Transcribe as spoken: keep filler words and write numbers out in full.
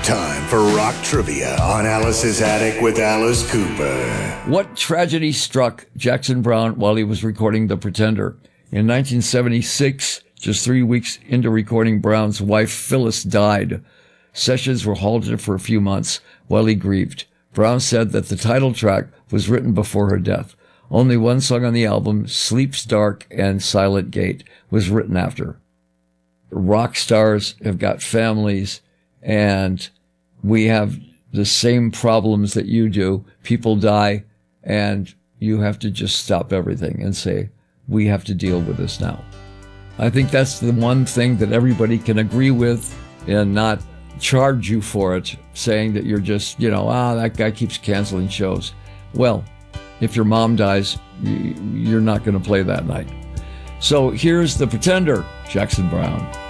time for rock trivia on Alice's Attic with Alice Cooper. What tragedy struck Jackson Browne while he was recording The Pretender? In nineteen seventy-six, just three weeks into recording, Browne's wife Phyllis died. Sessions were halted for a few months while he grieved. Browne said that the title track was written before her death. Only one song on the album, Sleeps Dark and Silent Gate, was written after. Rock stars have got families, and we have the same problems that you do. People die, and you have to just stop everything and say, we have to deal with this now. I think that's the one thing that everybody can agree with and not charge you for it, saying that you're just, you know, ah, that guy keeps canceling shows. Well, if your mom dies, you're not going to play that night. So here's The Pretender, Jackson Browne.